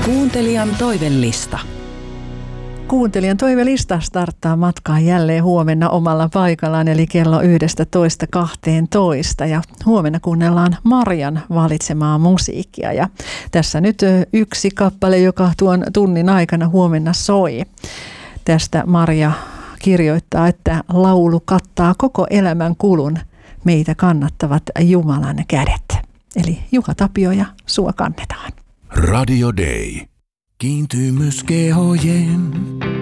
Kuuntelijan toivellista. Kuuntelijan toivelista starttaa matkaa jälleen huomenna omalla paikallaan, eli kello 11:12. Ja huomenna kuunnellaan Marjan valitsemaa musiikkia. Ja tässä nyt yksi kappale, joka tuon tunnin aikana huomenna soi. Tästä Marja kirjoittaa, että laulu kattaa koko elämän kulun. Meitä kannattavat Jumalan kädet. Eli Juha Tapio ja sua kannetaan. Radio Day. Kiintymys kehojen